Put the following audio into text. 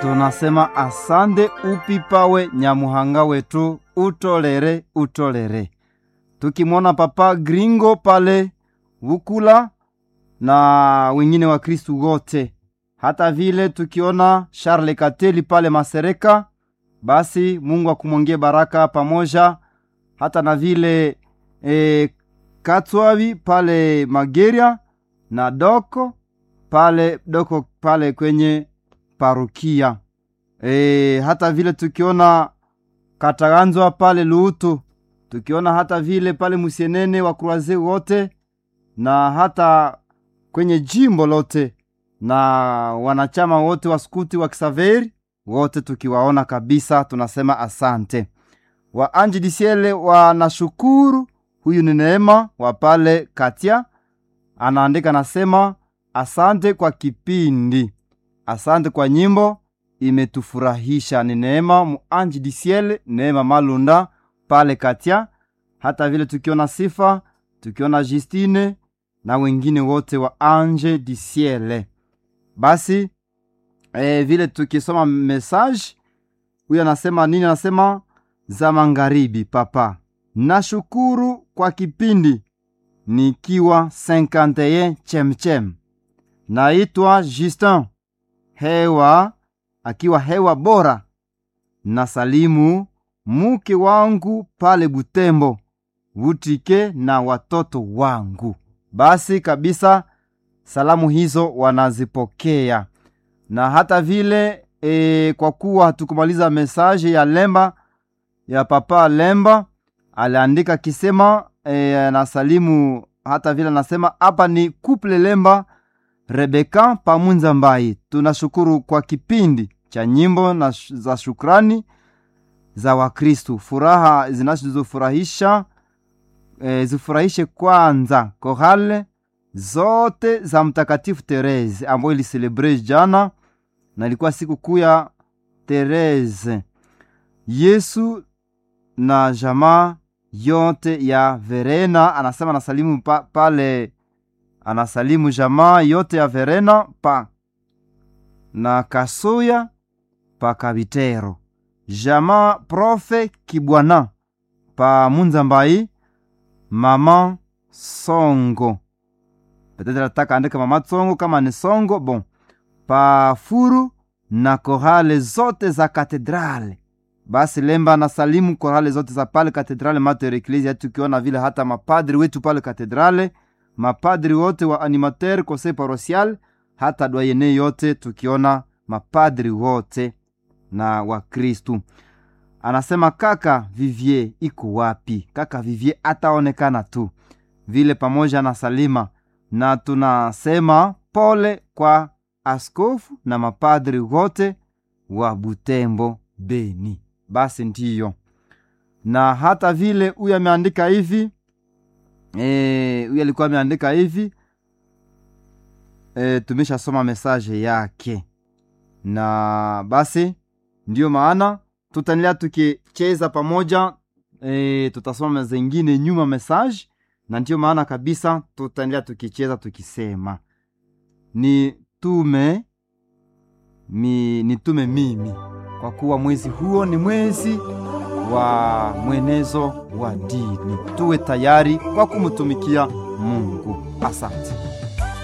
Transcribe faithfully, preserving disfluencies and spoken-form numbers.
tunasema asante upipawe Nyamuhanga wetu, utolere utolere. Tukimwona Papa Gringo pale Vukula na wengine wa Kristu wote, hata vile tukiona Charles Kateli pale Masereka, basi Mungu akumwongee baraka pamoja, hata na vile e, Katwavi pale Mageria na Doko pale Doko pale kwenye parukia. E, hata vile tukiona Kataganzwa pale Luutu, tukiona hata vile pale Musienene wa Kruaze wote, na hata kwenye jimbo lote, na wanachama wote wa skuti wa Kisaveri wote tukiwaona kabisa, tunasema asante. Wa Anji Disiele wanashukuru. Huyu ni Neema wa pale Katia, anaandika nasema asante kwa kipindi, asante kwa nyimbo, imetufurahisha. Ni Neema mu Anji Disiele, Neema Malunda pale Katia. Hata vile tukiona Sifa, tukiona Justine na wengine wote wa Ange Disiele. Basi e, vile tukisoma message, huyu anasema nini? Anasema za magharibi papa, nashukuru kwa kipindi nikiwa cinquante et un chemchem. Naitwa Justin hewa, akiwa hewa bora. Na salimu muke wangu pale Butembo, Butike na watoto wangu. Basi kabisa salamu hizo wanazipokea. Na hata vile e, kwa kuwa tukumaliza message ya Lemba, ya Papa Lemba, aliandika kisema e, na salimu hata vile nasema hapa ni couple Lemba Rebeka Pamunza Mbai. Tunashukuru kwa kipindi cha nyimbo na sh za shukrani za Wakristo. Furaha zinazofurahisha e, zifurahishe kwanza korale zote za Mtakatifu Therese ambayo ili celebrate jana, na ilikuwa siku kuu ya Therese. Yesu na jamaa yote ya Verena, anasema anasalimu pa, pale anasalimu jamaa yote ya Verena pa na Kasuya pa Kabitero, jamaa Profe Kibwana pa Munzambai, mama Songo, peut-être nataka andika mama Songo kama ni Songo, bon, pa Furu na korale zote za katedrale. Basi Lemba na salimu korale zote za pale katedrale Mater Ecclesia, tukiona vile hata mapadri wetu pale katedrale, mapadri wote wa animateur conseil paroissial, hata doyene yote tukiona mapadri wote na wa Kristu. Anasema kaka Vivier iko wapi? Kaka Vivier ataonekana tu vile pamoja na Salima, na tunasema pole kwa askofu na mapadri wote wa Butembo Beni. Basi ndiyo. Na hata vile huyu ameandika hivi, eh huyu alikuwa ameandika hivi, eh tumesha soma message yake. Na basi ndiyo maana tutaendelea tukicheza pamoja, eh tutasoma zingine nyuma message, na ndiyo maana kabisa tutaendelea tukicheza tukisema ni tume mi nitume mimi, kwa kuwa mwezi huo ni mwezi wa mwenezo wa dini. Tuwe tayari kwa kumtumikia Mungu. Asante.